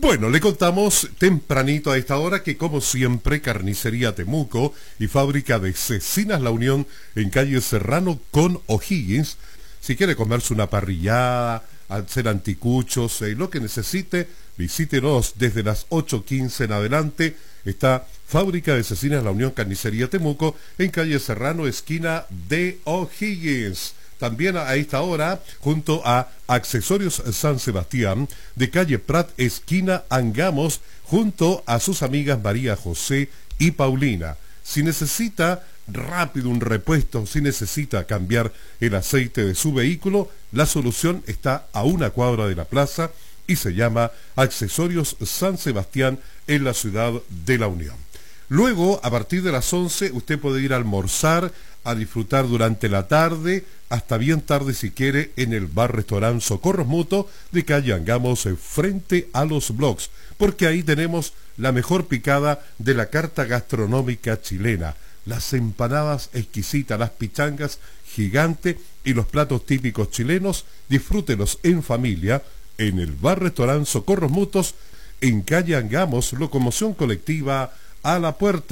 Bueno, le contamos tempranito a esta hora que, como siempre, Carnicería Temuco y Fábrica de Cecinas La Unión en calle Serrano con O'Higgins. Si quiere comerse una parrillada, hacer anticuchos, lo que necesite, visítenos desde las 8:15 en adelante. Está Fábrica de Cecinas La Unión, Carnicería Temuco en calle Serrano, esquina de O'Higgins. También a esta hora, junto a Accesorios San Sebastián, de calle Prat, esquina Angamos, junto a sus amigas María José y Paulina. Si necesita rápido un repuesto, si necesita cambiar el aceite de su vehículo, la solución está a una cuadra de la plaza y se llama Accesorios San Sebastián en la ciudad de La Unión. Luego, a partir de las 11, usted puede ir a almorzar, a disfrutar durante la tarde, hasta bien tarde si quiere, en el bar-restaurante Socorros Mutuo de calle Angamos, frente a los blogs, porque ahí tenemos la mejor picada de la carta gastronómica chilena, las empanadas exquisitas, las pichangas gigantes y los platos típicos chilenos. Disfrútelos en familia en el bar-restaurante Socorros Mutuos en calle Angamos, locomoción colectiva a la puerta.